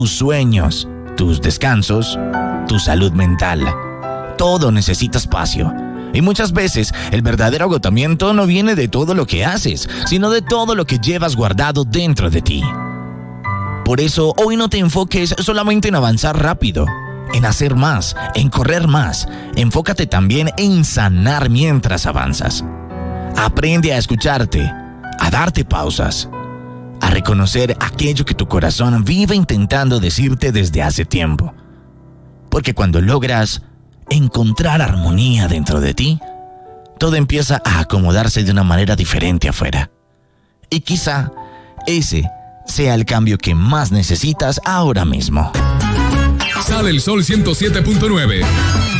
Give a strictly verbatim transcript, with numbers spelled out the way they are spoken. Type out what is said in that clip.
tus sueños, tus descansos, tu salud mental. Todo necesita espacio. Y muchas veces el verdadero agotamiento no viene de todo lo que haces, sino de todo lo que llevas guardado dentro de ti. Por eso hoy no te enfoques solamente en avanzar rápido, en hacer más, en correr más. Enfócate también en sanar mientras avanzas. Aprende a escucharte, a darte pausas, a reconocer aquello que tu corazón vive intentando decirte desde hace tiempo. Porque cuando logras encontrar armonía dentro de ti, todo empieza a acomodarse de una manera diferente afuera. Y quizá ese sea el cambio que más necesitas ahora mismo. Sale el Sol ciento siete punto nueve.